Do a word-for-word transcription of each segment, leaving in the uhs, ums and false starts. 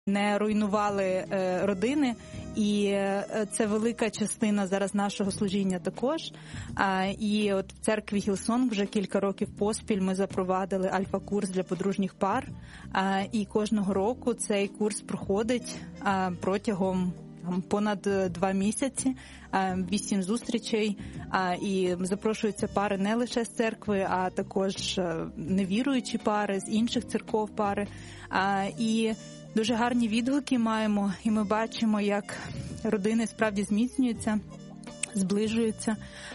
не руйнували е, родини. І е, це велика частина зараз нашого служіння також. А, і от в церкві Хілсонг вже кілька років поспіль ми запровадили альфа-курс для подружніх пар. А, і кожного року цей курс проходить а, протягом там, понад два місяці, а, вісім зустрічей. А, і запрошуються пари не лише з церкви, а також невіруючі пари, з інших церков пари. А, і дуже гарні відгуки маємо, і ми бачимо, як родини справді зміцнюються, зближуються.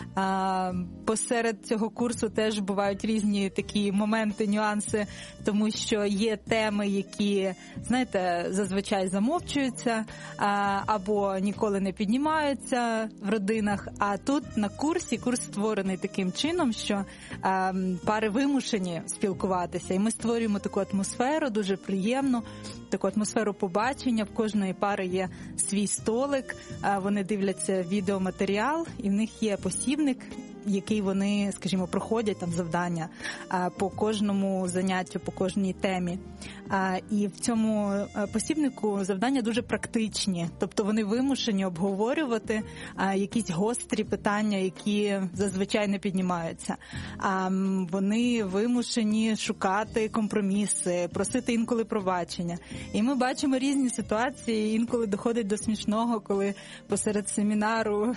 А, посеред цього курсу теж бувають різні такі моменти, нюанси, тому що є теми, які, знаєте, зазвичай замовчуються а, або ніколи не піднімаються в родинах. А тут на курсі, курс створений таким чином, що а, пари вимушені спілкуватися. І ми створюємо таку атмосферу, дуже приємну, таку атмосферу побачення. В кожної пари є свій столик, а, вони дивляться відеоматеріал, і в них є посібник, який вони, скажімо, проходять там завдання а, по кожному заняттю, по кожній темі. А, і в цьому посібнику завдання дуже практичні, тобто вони вимушені обговорювати а, якісь гострі питання, які зазвичай не піднімаються. А, вони вимушені шукати компроміси, просити інколи пробачення. І ми бачимо різні ситуації, інколи доходить до смішного, коли посеред семінару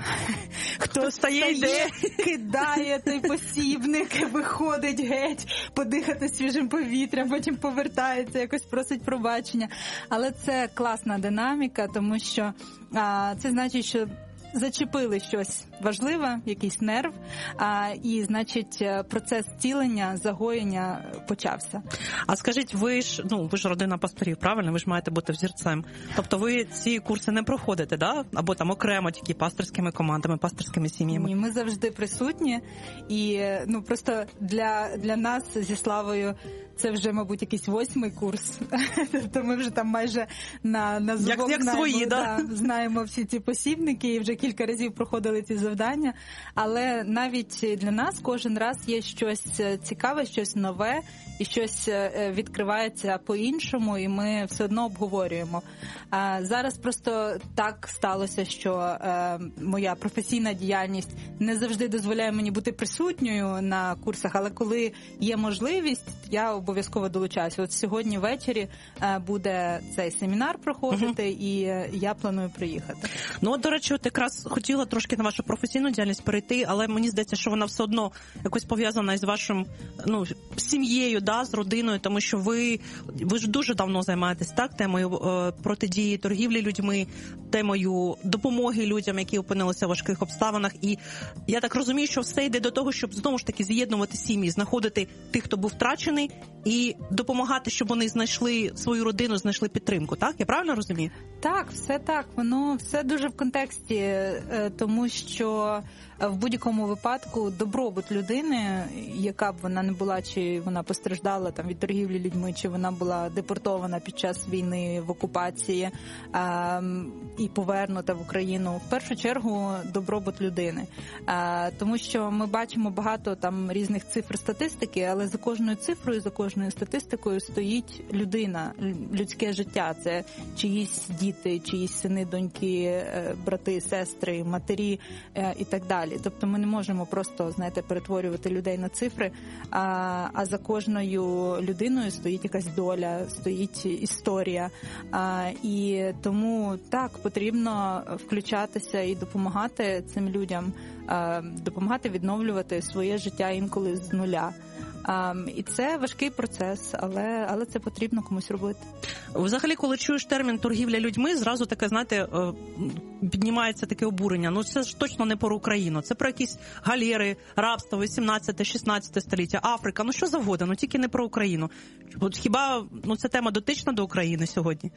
хто стає, йде, кидає той посібник, виходить геть, подихати свіжим повітрям, потім повертається, якось просить пробачення. Але це класна динаміка, тому що а, це значить, що зачепили щось важливе, якийсь нерв, а, і, значить, процес зцілення, загоєння почався. А скажіть, ви ж, ну, ви ж родина пасторів, правильно? Ви ж маєте бути взірцем. Тобто ви ці курси не проходите, да? Або там окремо тільки пасторськими командами, пасторськими сім'ями? Ні, ми завжди присутні. І, ну, просто для, для нас зі Славою це вже, мабуть, якийсь восьмий курс. Тобто ми вже там майже на, на зубок як, як знаємо, свої, да? Да, знаємо всі ці посібники і вже кілька разів проходили ці завдання. Але навіть для нас кожен раз є щось цікаве, щось нове, і щось відкривається по-іншому, і ми все одно обговорюємо. А зараз просто так сталося, що е, моя професійна діяльність не завжди дозволяє мені бути присутньою на курсах, але коли є можливість, я обов'язково долучаюся. От сьогодні ввечері е, буде цей семінар проходити, uh-huh. і я планую приїхати. Ну, от, до речі, от якраз хотіла трошки на вашу професійну діяльність перейти, але мені здається, що вона все одно якось пов'язана із вашим, ну, сім'єю, да, з родиною, тому що ви, ви ж дуже давно займаєтесь, так, темою е, протидії торгівлі людьми, темою допомоги людям, які опинилися в важких обставинах. І я так розумію, що все йде до того, щоб знову ж таки з'єднувати сім'ї, знаходити тих, хто був втрачений, і допомагати, щоб вони знайшли свою родину, знайшли підтримку. Так? Я правильно розумію? Так, все так. Воно все дуже в контексті, тому що в будь-якому випадку добробут людини, яка б вона не була, чи вона постраждала там від торгівлі людьми, чи вона була депортована під час війни в окупації а, і повернута в Україну, в першу чергу добробут людини. А, тому що ми бачимо багато там різних цифр статистики, але за кожною цифрою, за кожною статистикою стоїть людина, людське життя. Це чиїсь діти, чиїсь сини, доньки, брати, сестри, матері і так далі. Тобто ми не можемо просто, знаєте, перетворювати людей на цифри, а, а за кожною людиною стоїть якась доля, стоїть історія. А, і тому так, потрібно включатися і допомагати цим людям, а, допомагати відновлювати своє життя інколи з нуля. Um, і це важкий процес, але, але це потрібно комусь робити. Взагалі, коли чуєш термін торгівля людьми, зразу таке, знаєте, піднімається таке обурення. Ну, це ж точно не про Україну. Це про якісь галери, рабство, вісімнадцяте-шістнадцяте століття, Африка, ну що завгодно, ну тільки не про Україну. От хіба ну, ця тема дотична до України сьогодні?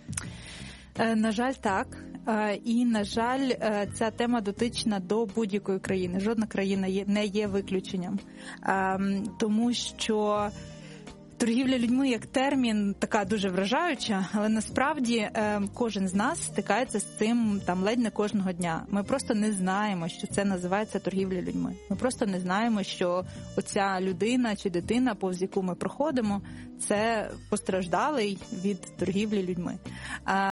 На жаль, так. І, на жаль, ця тема дотична до будь-якої країни. Жодна країна не є виключенням. Тому що торгівля людьми як термін така дуже вражаюча, але насправді кожен з нас стикається з цим там ледь не кожного дня. Ми просто не знаємо, що це називається торгівля людьми. Ми просто не знаємо, що оця людина чи дитина, повз яку ми проходимо, це постраждалий від торгівлі людьми. А,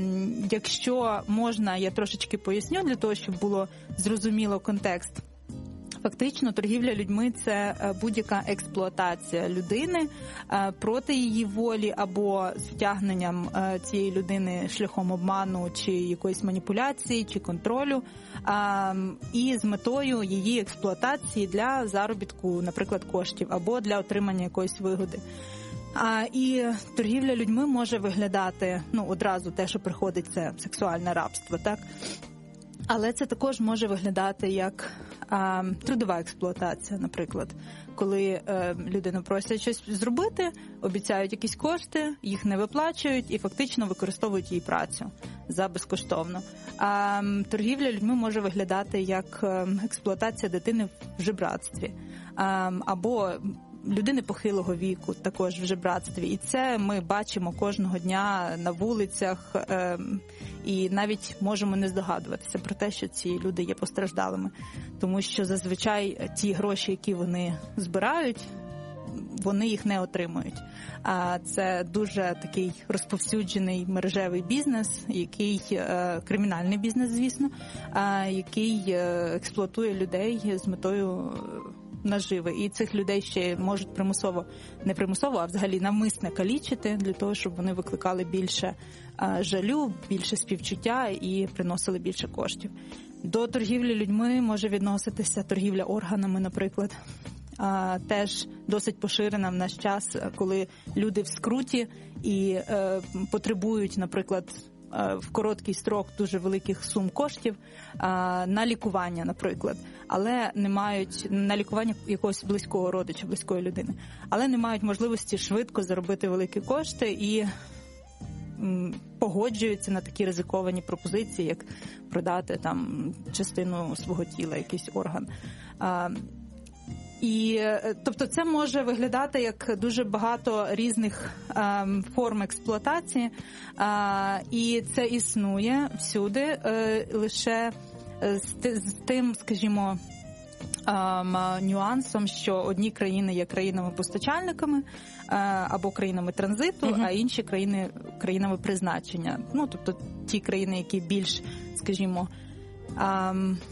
якщо можна, я трошечки поясню для того, щоб було зрозуміло контекст. Фактично, торгівля людьми – це будь-яка експлуатація людини проти її волі або з втягненням цієї людини шляхом обману чи якоїсь маніпуляції, чи контролю, і з метою її експлуатації для заробітку, наприклад, коштів або для отримання якоїсь вигоди. А, і торгівля людьми може виглядати, ну, одразу те, що приходить, це сексуальне рабство, так? Але це також може виглядати як а, трудова експлуатація, наприклад, коли е, людину просять щось зробити, обіцяють якісь кошти, їх не виплачують і фактично використовують її працю за безкоштовно. А торгівля людьми може виглядати як експлуатація дитини в жебрацтві а, або людини похилого віку також в жебрацтві. І це ми бачимо кожного дня на вулицях е, і навіть можемо не здогадуватися про те, що ці люди є постраждалими. Тому що зазвичай ті гроші, які вони збирають, вони їх не отримують. А це дуже такий розповсюджений мережевий бізнес, який е, кримінальний бізнес, звісно, а, який е, експлуатує людей з метою наживи. І цих людей ще можуть примусово, не примусово, а взагалі навмисне калічити для того, щоб вони викликали більше а, жалю, більше співчуття і приносили більше коштів. До торгівлі людьми може відноситися торгівля органами, наприклад. А, теж досить поширена в наш час, коли люди в скруті і е, потребують, наприклад, в короткий строк дуже великих сум коштів на лікування, наприклад, але не мають на лікування якогось близького родича, близької людини, але не мають можливості швидко заробити великі кошти і погоджуються на такі ризиковані пропозиції, як продати там частину свого тіла, якийсь орган. І, тобто, це може виглядати як дуже багато різних е, форм експлуатації, е, і це існує всюди, е, лише з, з тим, скажімо, е, нюансом, що одні країни є країнами-постачальниками е, або країнами транзиту, угу. а інші країни країнами призначення. Ну, тобто, ті країни, які більш, скажімо, е,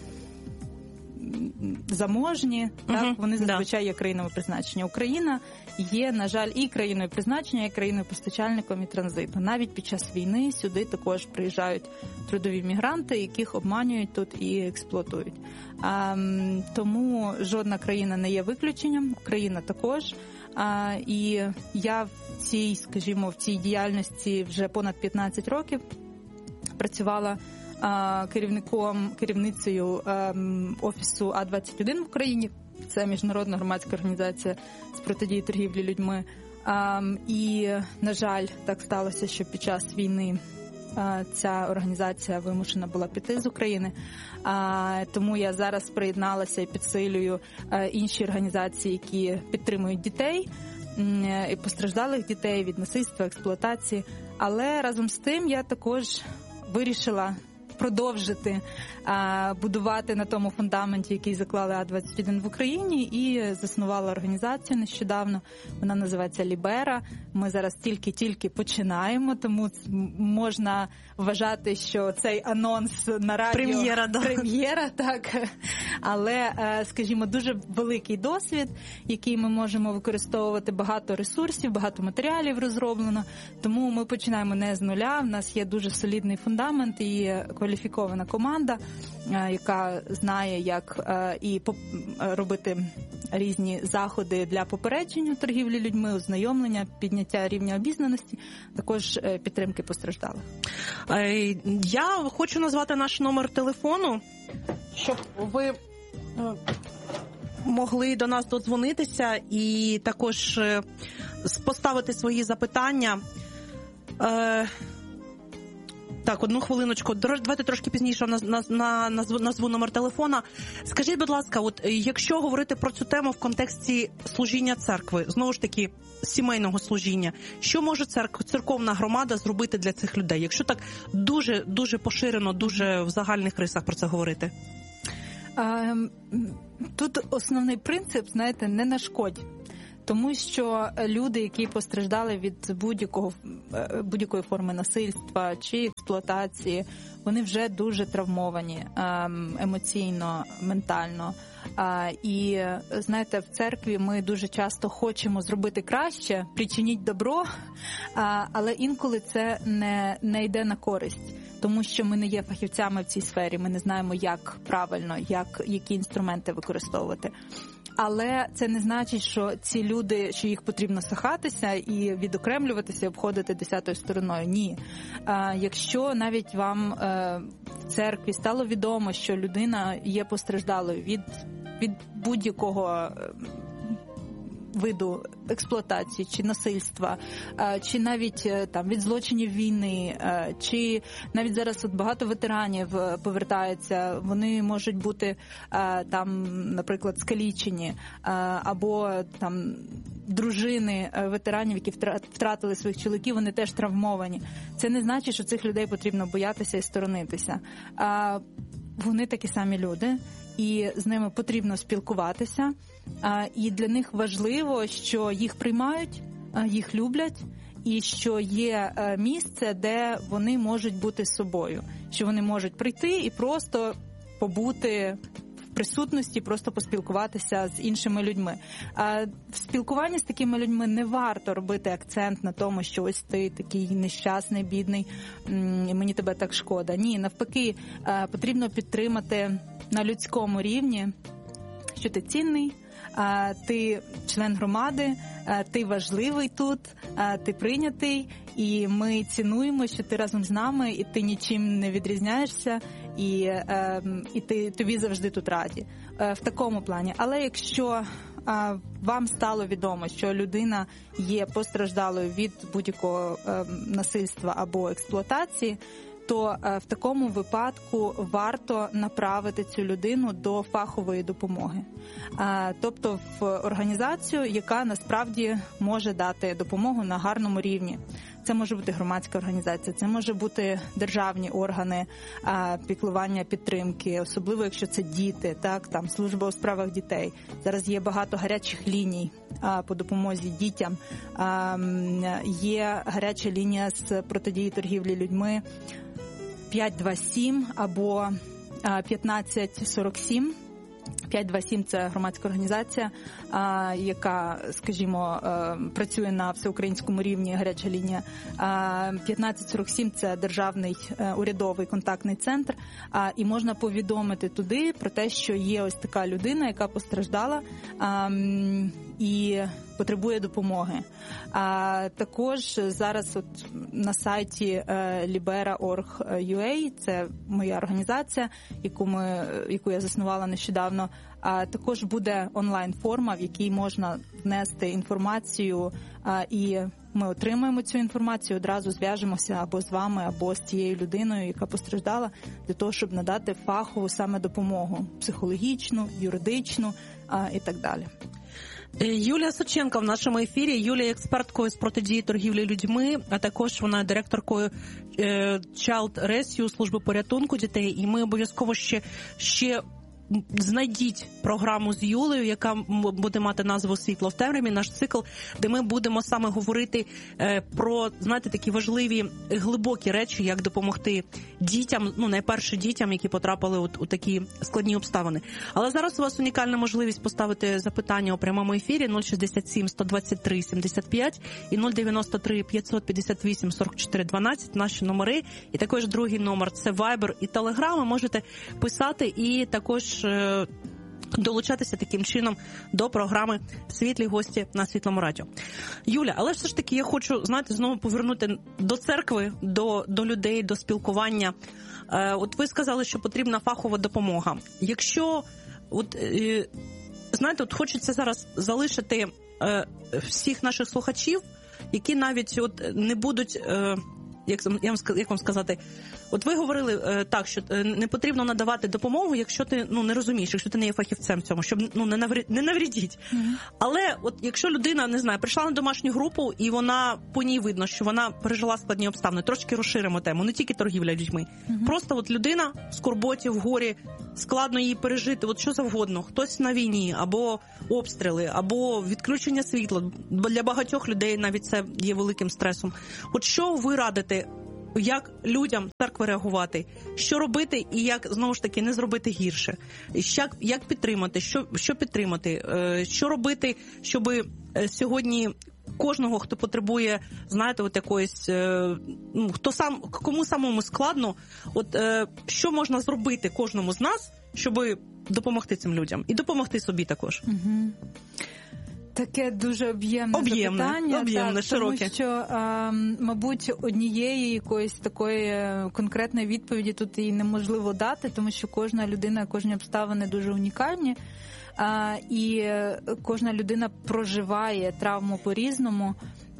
заможні, uh-huh. так, вони зазвичай є країнами призначення. Україна є, на жаль, і країною призначення, і країною постачальником і транзиту. Навіть під час війни сюди також приїжджають трудові мігранти, яких обманюють тут і експлуатують. А, тому жодна країна не є виключенням, Україна також. А, і я в цій, скажімо, в цій діяльності вже понад п'ятнадцять років працювала керівником, керівницею ем, офісу А двадцять один в Україні. Це міжнародна громадська організація з протидії торгівлі людьми. Ем, і, на жаль, так сталося, що під час війни е, ця організація вимушена була піти з України. Е, тому я зараз приєдналася і підсилюю е, інші організації, які підтримують дітей е, і постраждалих дітей від насильства, експлуатації. Але разом з тим я також вирішила продовжити а, будувати на тому фундаменті, який заклали А двадцять один в Україні, і заснувала організацію нещодавно. Вона називається Лібера. Ми зараз тільки-тільки починаємо, тому можна вважати, що цей анонс на радіо прем'єра, да. прем'єра, так. Але, скажімо, дуже великий досвід, який ми можемо використовувати, багато ресурсів, багато матеріалів розроблено. Тому ми починаємо не з нуля. В нас є дуже солідний фундамент і кваліфікована команда, яка знає, як і робити різні заходи для попередження торгівлі людьми, ознайомлення, підняття рівня обізнаності, також підтримки постраждалих. Я хочу назвати наш номер телефону, щоб ви могли до нас додзвонитися і також поставити свої запитання. Так, одну хвилиночку. Давайте трошки пізніше на, на, на, назву, назву номер телефона. Скажіть, будь ласка, от якщо говорити про цю тему в контексті служіння церкви, знову ж таки, сімейного служіння, що може церква, церковна громада зробити для цих людей? Якщо так дуже, дуже поширено, дуже в загальних рисах про це говорити? А, тут основний принцип, знаєте, не нашкодь. Тому що люди, які постраждали від будь-якого, будь-якої форми насильства чи експлуатації, вони вже дуже травмовані емоційно, ментально. І, знаєте, в церкві ми дуже часто хочемо зробити краще, причиніть добро, але інколи це не, не йде на користь. Тому що ми не є фахівцями в цій сфері, ми не знаємо, як правильно, як, які інструменти використовувати. Але це не значить, що ці люди, що їх потрібно сахатися і відокремлюватися, і обходити десятою стороною. Ні. А, якщо навіть вам е, в церкві стало відомо, що людина є постраждалою від, від будь-якого виду експлуатації чи насильства, чи навіть там від злочинів війни, чи навіть зараз от багато ветеранів повертаються, вони можуть бути там, наприклад, скалічені, або там дружини ветеранів, які втратили своїх чоловіків, вони теж травмовані. Це не значить, що цих людей потрібно боятися і сторонитися. Вони такі самі люди, і з ними потрібно спілкуватися. І для них важливо, що їх приймають, їх люблять, і що є місце, де вони можуть бути собою, що вони можуть прийти і просто побути в присутності, просто поспілкуватися з іншими людьми. А в спілкуванні з такими людьми не варто робити акцент на тому, що ось ти такий нещасний, бідний, і мені тебе так шкода. Ні, навпаки, потрібно підтримати на людському рівні, що ти цінний, ти член громади, ти важливий тут, ти прийнятий, і ми цінуємо, що ти разом з нами, і ти нічим не відрізняєшся, і, і ти, тобі завжди тут раді. В такому плані. Але якщо вам стало відомо, що людина є постраждалою від будь-якого насильства або експлуатації, то в такому випадку варто направити цю людину до фахової допомоги. Тобто в організацію, яка насправді може дати допомогу на гарному рівні. Це може бути громадська організація, це може бути державні органи піклування, підтримки, особливо якщо це діти, так, там служба у справах дітей. Зараз є багато гарячих ліній по допомозі дітям. Є гаряча лінія з протидії торгівлі людьми п'ять два сім або п'ятнадцять сорок сім. п'ять два сім – це громадська організація, яка, скажімо, працює на всеукраїнському рівні, гаряча лінія. п'ятнадцять сорок сім – це державний урядовий контактний центр, і можна повідомити туди про те, що є ось така людина, яка постраждала і потребує допомоги. А також зараз от на сайті libera крапка орг крапка ю а, це моя організація, яку ми яку я заснувала нещодавно. А також буде онлайн-форма, в якій можна внести інформацію, і ми отримаємо цю інформацію, одразу зв'яжемося або з вами, або з тією людиною, яка постраждала, для того, щоб надати фахову саме допомогу психологічну, юридичну і так далі. Юлія Соченко в нашому ефірі. Юлія експерткою з протидії торгівлі людьми, а також вона є директоркою Child Rescue, служби порятунку дітей. І ми обов'язково ще, ще знайдіть програму з Юлею, яка буде мати назву «Світло в темряві», наш цикл, де ми будемо саме говорити про, знаєте, такі важливі, глибокі речі, як допомогти дітям, ну, найперше дітям, які потрапили у, у такі складні обставини. Але зараз у вас унікальна можливість поставити запитання у прямому ефірі нуль шістдесят сім сто двадцять три сімдесят п'ять і нуль дев'яносто три п'ятсот п'ятдесят вісім сорок чотири дванадцять, наші номери. І також другий номер – це Viber і Telegram. Ви можете писати і також долучатися таким чином до програми «Світлі гості» на Світлому радіо. Юля, але все ж таки я хочу, знаєте, знову повернути до церкви, до, до людей, до спілкування. Е, от ви сказали, що потрібна фахова допомога. Якщо, от, е, знаєте, от хочеться зараз залишити е, всіх наших слухачів, які навіть от не будуть... Е, як, як вам сказати, от ви говорили е, так, що е, не потрібно надавати допомогу, якщо ти ну, не розумієш, якщо ти не є фахівцем в цьому, щоб ну, не, наврі, не наврядіть. Mm-hmm. Але от якщо людина, не знаю, прийшла на домашню групу, і вона, по ній видно, що вона пережила складні обставини, трошки розширимо тему, не тільки торгівля людьми. Mm-hmm. Просто от людина в скорботі, в горі, складно її пережити, от що завгодно, хтось на війні, або обстріли, або відключення світла. Для багатьох людей навіть це є великим стресом. От що ви радите, як людям церкви реагувати, що робити і як, знову ж таки, не зробити гірше? Як, як підтримати, що, що підтримати, що робити, щоб сьогодні кожного, хто потребує, знаєте, от якоїсь, ну, хто сам, кому самому складно, от що можна зробити кожному з нас, щоб допомогти цим людям і допомогти собі також? Угу. Таке дуже об'ємне, об'ємне запитання, об'ємне, так, широке. Тому що, а, мабуть, однієї якоїсь такої конкретної відповіді тут і неможливо дати, тому що кожна людина, кожні обставини дуже унікальні, а, і кожна людина проживає травму по-різному.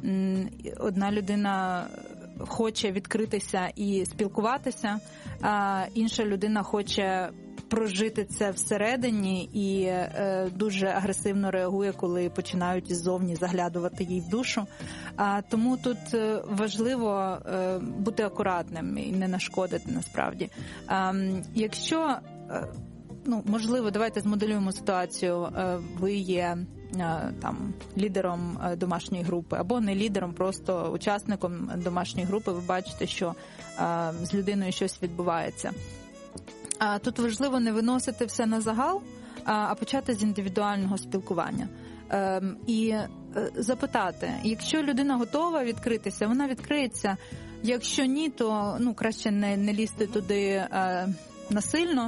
Одна людина хоче відкритися і спілкуватися, а інша людина хоче прожити це всередині і е, дуже агресивно реагує, коли починають іззовні заглядувати їй в душу. А тому тут важливо е, бути акуратним і не нашкодити насправді. А, якщо, е, ну, можливо, давайте змоделюємо ситуацію, е, ви є е, там лідером домашньої групи, або не лідером, просто учасником домашньої групи, ви бачите, що е, з людиною щось відбувається. А тут важливо не виносити все на загал, а почати з індивідуального спілкування. Ем, і е, запитати, якщо людина готова відкритися, вона відкриється. Якщо ні, то ну, краще не, не лізти туди е, насильно.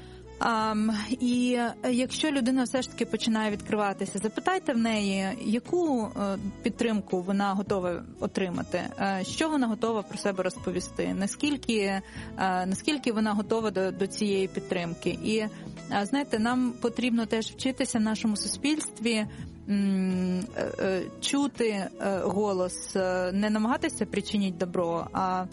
Um, і якщо людина все ж таки починає відкриватися, запитайте в неї, яку uh, підтримку вона готова отримати, uh, що вона готова про себе розповісти, наскільки, uh, наскільки вона готова до, до цієї підтримки. І, uh, знаєте, нам потрібно теж вчитися в нашому суспільстві чути голос, не намагатися причинити добро а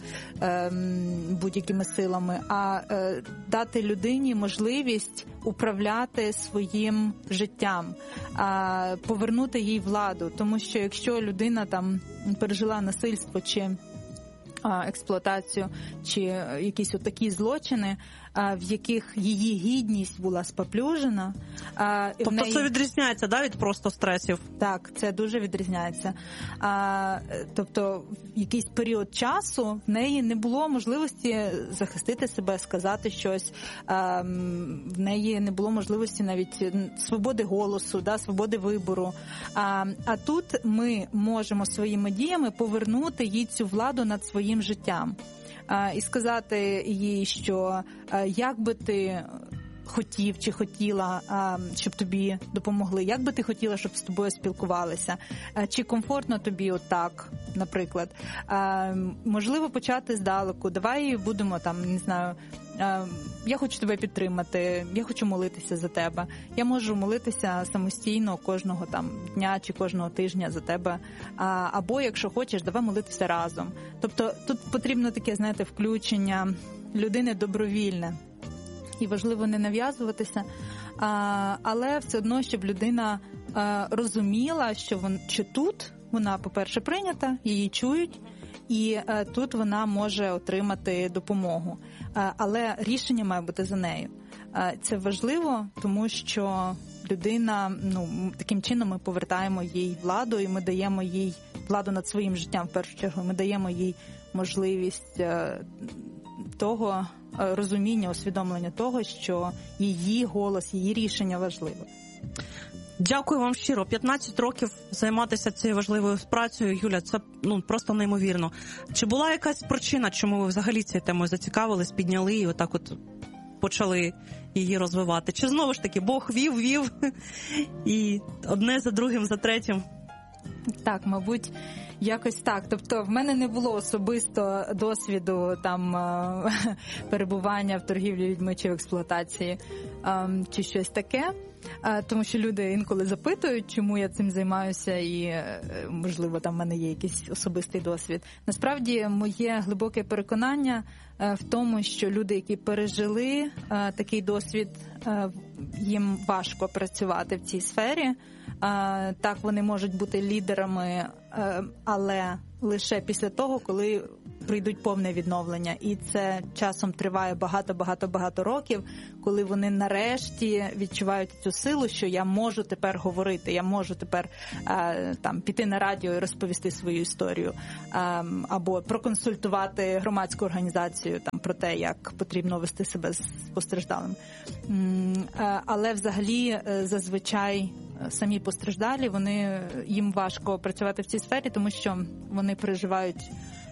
будь-якими силами, а дати людині можливість управляти своїм життям, повернути їй владу. Тому що якщо людина там пережила насильство чи експлуатацію, чи якісь отакі злочини, в яких її гідність була споплюжена. Тобто неї... це відрізняється, да, від просто стресів? Так, це дуже відрізняється. А, тобто в якийсь період часу в неї не було можливості захистити себе, сказати щось, а, в неї не було можливості навіть свободи голосу, да, свободи вибору. А, а тут ми можемо своїми діями повернути їй цю владу над своїм життям. І сказати їй, що як би ти хотів чи хотіла, щоб тобі допомогли, як би ти хотіла, щоб з тобою спілкувалися, чи комфортно тобі отак, наприклад. Можливо, почати здалеку, давай будемо там, не знаю, я хочу тебе підтримати, я хочу молитися за тебе. Я можу молитися самостійно кожного там дня чи кожного тижня за тебе. А, або, якщо хочеш, давай молитися разом. Тобто тут потрібно таке, знаєте, включення людини добровільне. І важливо не нав'язуватися, а, але все одно, щоб людина а, розуміла, що, вон, що тут вона, по-перше, прийнята, її чують, і а, тут вона може отримати допомогу. А, але рішення має бути за нею. А, це важливо, тому що людина, ну, таким чином ми повертаємо їй владу, і ми даємо їй владу над своїм життям, в першу чергу. Ми даємо їй можливість а, того, розуміння, усвідомлення того, що її голос, її рішення важливе. Дякую вам щиро. п'ятнадцять років займатися цією важливою працею, Юля, це ну просто неймовірно. Чи була якась причина, чому ви взагалі цією темою зацікавились, підняли і отак от почали її розвивати? Чи знову ж таки Бог вів, вів і одне за другим, за третім Так, мабуть, якось так. Тобто в мене не було особисто досвіду там перебування в торгівлі людьми чи в експлуатації чи щось таке. Тому що люди інколи запитують, чому я цим займаюся, і, можливо, там в мене є якийсь особистий досвід. Насправді, моє глибоке переконання в тому, що люди, які пережили такий досвід, їм важко працювати в цій сфері. Так, вони можуть бути лідерами, але лише після того, коли прийдуть повне відновлення. І це часом триває багато-багато-багато років, коли вони нарешті відчувають цю силу, що я можу тепер говорити, я можу тепер там піти на радіо і розповісти свою історію, або проконсультувати громадську організацію там про те, як потрібно вести себе з постраждалим. Але взагалі зазвичай самі постраждалі, вони, їм важко працювати в цій сфері, тому що вони переживають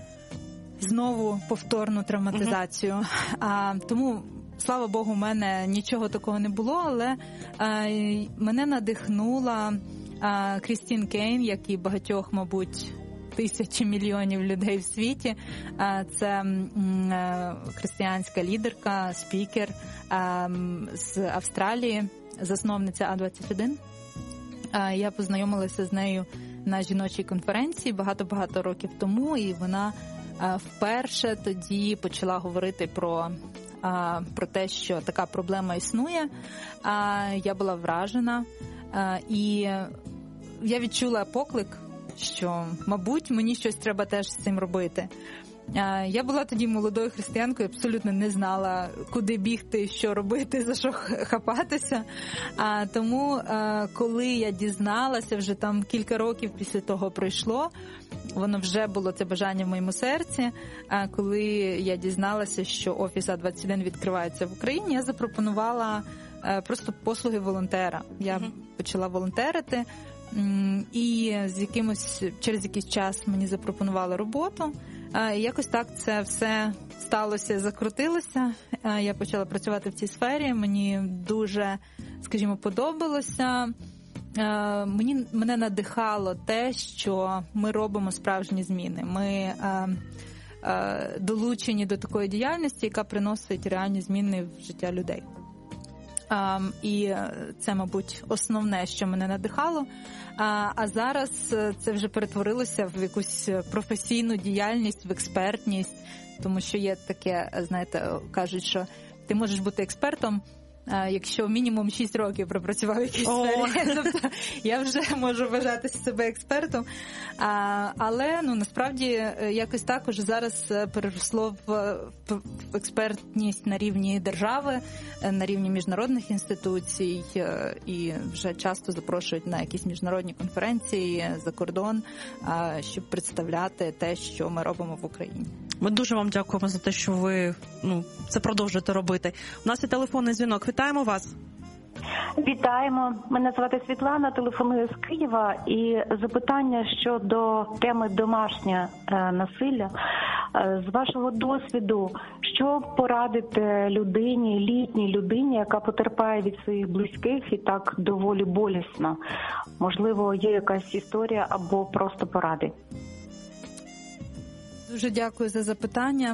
знову повторну травматизацію. Uh-huh. А, тому, слава Богу, у мене нічого такого не було, але а, мене надихнула а, Крістін Кейн, як і багатьох, мабуть, тисячі мільйонів людей в світі. А, це м, а, християнська лідерка, спікер а, з Австралії, засновниця А двадцять один. А, я познайомилася з нею на жіночій конференції багато-багато років тому, і вона вперше тоді почала говорити про, про те, що така проблема існує. Я була вражена, і я відчула поклик, що, мабуть, мені щось треба теж з цим робити. Я була тоді молодою християнкою, абсолютно не знала, куди бігти, що робити, за що хапатися. А тому, коли я дізналася, вже там кілька років після того пройшло, воно вже було це бажання в моєму серці. А коли я дізналася, що офіс А двадцять один відкривається в Україні, я запропонувала просто послуги волонтера. Я uh-huh. почала волонтерити, і з якимось, через якийсь час мені запропонували роботу. І якось так це все сталося, закрутилося. Я почала працювати в цій сфері, мені дуже, скажімо, подобалося. Мені, мене надихало те, що ми робимо справжні зміни. Ми долучені до такої діяльності, яка приносить реальні зміни в життя людей. Um, і це, мабуть, основне, що мене надихало. А, а зараз це вже перетворилося в якусь професійну діяльність, в експертність, тому що є таке, знаєте, кажуть, що ти можеш бути експертом, якщо мінімум шість років пропрацював в якійсь сфері. Тобто я вже можу вважати себе експертом. А, але, ну, насправді, якось також зараз переросло в, в експертність на рівні держави, на рівні міжнародних інституцій, і вже часто запрошують на якісь міжнародні конференції за кордон, щоб представляти те, що ми робимо в Україні. Ми дуже вам дякуємо за те, що ви, ну, це продовжуєте робити. У нас є телефонний дзвінок. Вітаємо вас. Вітаємо. Мене звати Світлана, телефоную з Києва. І запитання щодо теми домашнє насилля. З вашого досвіду, що порадите людині, літній людині, яка потерпає від своїх близьких і так доволі болісно? Можливо, є якась історія або просто поради? Дуже дякую за запитання.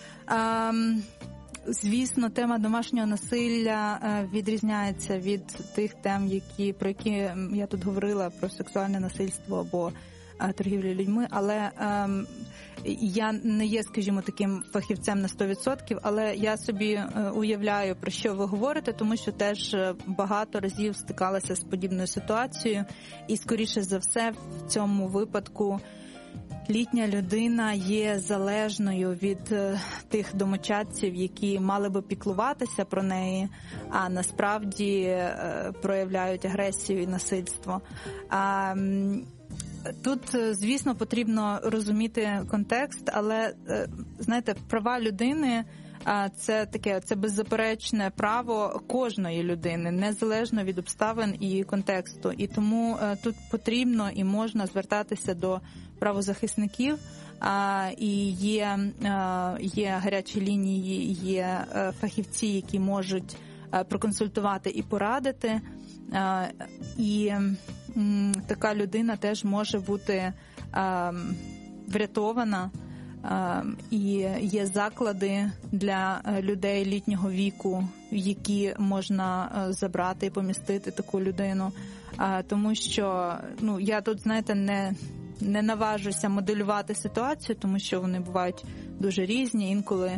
Звісно, тема домашнього насилля відрізняється від тих тем, які, про які я тут говорила, про сексуальне насильство або торгівлю людьми, але я не є, скажімо, таким фахівцем на сто відсотків, але я собі уявляю, про що ви говорите, тому що теж багато разів стикалася з подібною ситуацією, і, скоріше за все, в цьому випадку літня людина є залежною від тих домочадців, які мали би піклуватися про неї, а насправді проявляють агресію і насильство. А тут, звісно, потрібно розуміти контекст, але, знаєте, права людини – це таке, це беззаперечне право кожної людини, незалежно від обставин і контексту. І тому тут потрібно і можна звертатися до правозахисників, і є, є гарячі лінії, є фахівці, які можуть проконсультувати і порадити. І така людина теж може бути врятована. І є заклади для людей літнього віку, в які можна забрати і помістити таку людину. Тому що, ну, я тут, знаєте, не, не наважуся моделювати ситуацію, тому що вони бувають дуже різні. Інколи,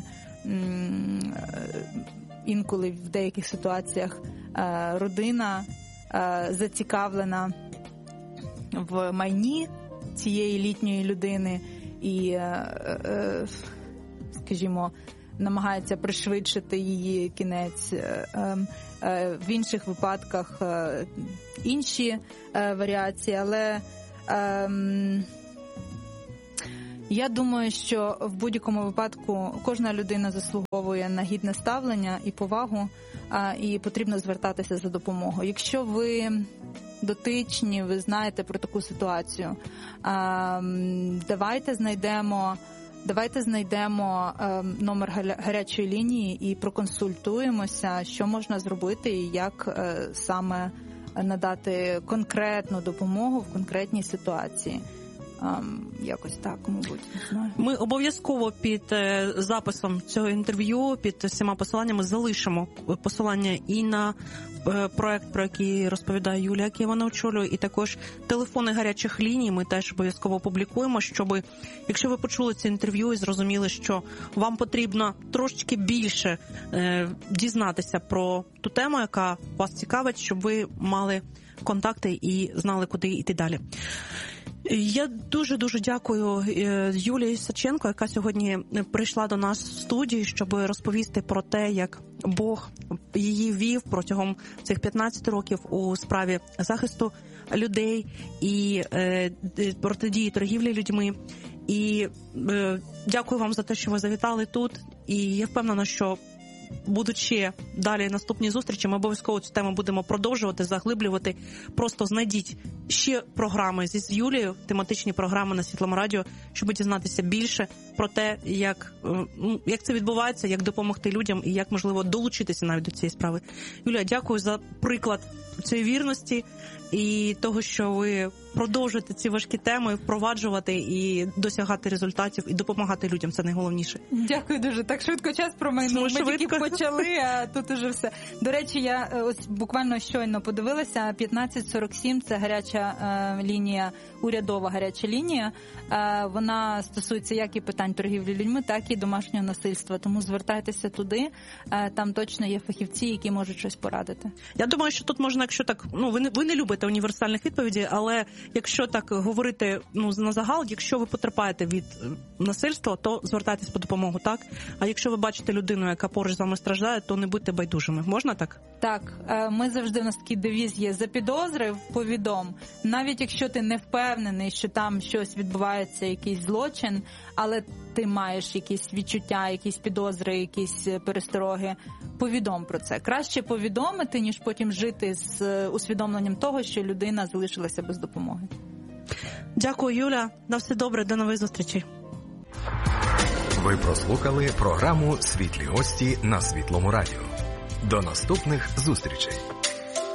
інколи в деяких ситуаціях родина зацікавлена в майні цієї літньої людини і, скажімо, намагається пришвидшити її кінець. В інших випадках інші варіації, але я думаю, що в будь-якому випадку кожна людина заслуговує на гідне ставлення і повагу, і потрібно звертатися за допомогою. Якщо ви дотичні, ви знаєте про таку ситуацію, давайте знайдемо Давайте знайдемо е, номер гарячої лінії і проконсультуємося, що можна зробити і як е, саме надати конкретну допомогу в конкретній ситуації. Е, якось так, мабуть, не знаю. Ми обов'язково під е, записом цього інтерв'ю, під всіма посиланнями залишимо посилання і на е, проект, про який розповідає Юлія, який вона очолює, і також телефони гарячих ліній ми теж обов'язково публікуємо, щоб, якщо ви почули це інтерв'ю і зрозуміли, що вам потрібно трошечки більше е, дізнатися про ту тему, яка вас цікавить, щоб ви мали контакти і знали, куди йти далі. Я дуже-дуже дякую Юлії Саченко, яка сьогодні прийшла до нас в студію, щоб розповісти про те, як Бог її вів протягом цих п'ятнадцяти років у справі захисту людей і е, протидії торгівлі людьми. І е, дякую вам за те, що ви завітали тут. І я впевнена, що будуть ще далі наступні зустрічі, ми обов'язково цю тему будемо продовжувати, заглиблювати. Просто знайдіть ще програми зі з Юлією, тематичні програми на Світлому радіо, щоб дізнатися більше про те, як, як це відбувається, як допомогти людям і як, можливо, долучитися навіть до цієї справи. Юлія, дякую за приклад цієї вірності і того, що ви продовжуєте ці важкі теми впроваджувати і досягати результатів, і допомагати людям. Це найголовніше. Дякую дуже. Так швидко час промайнув. Ми швидко. Тільки почали, а тут уже все. До речі, я ось буквально щойно подивилася. п'ятнадцять сорок сім – це гаряча е, лінія, урядова гаряча лінія. Е, вона стосується як і питань торгівлі людьми, так і домашнього насильства. Тому звертайтеся туди. Е, там точно є фахівці, які можуть щось порадити. Я думаю, що тут можна, якщо так, ну ви не ви не любите універсальних відповідей, але якщо так говорити, ну, на загал, якщо ви потерпаєте від насильства, то звертайтесь по допомогу, так? А якщо ви бачите людину, яка поруч з вами страждає, то не будьте байдужими. Можна так? Так. Ми завжди, у нас такий девіз є: запідозрив, повідом. Навіть якщо ти не впевнений, що там щось відбувається, якийсь злочин, але ти маєш якісь відчуття, якісь підозри, якісь перестороги, повідом про це. Краще повідомити, ніж потім жити з усвідомленням того, що людина залишилася без допомоги. Дякую, Юля. На все добре. До нових зустрічей. Ви прослухали програму «Світлі гості» на Світлому радіо. До наступних зустрічей.